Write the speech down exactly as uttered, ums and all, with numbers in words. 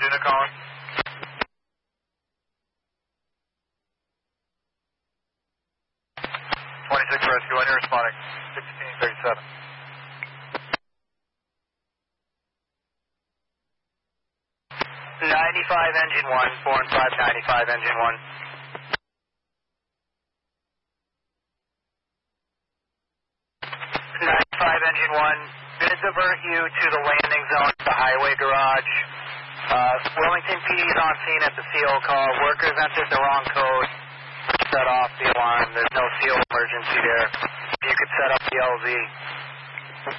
unit calling. twenty-six rescue, when you're responding, sixteen thirty-seven. ninety-five engine one, four and five, ninety-five engine one. ninety-five engine one, gonna divert you to the landing zone at the highway garage. Uh, Wilmington P D is on scene at the C O call. Workers entered the wrong code. Set off the alarm. There's no C O emergency there. You could set up the L Z.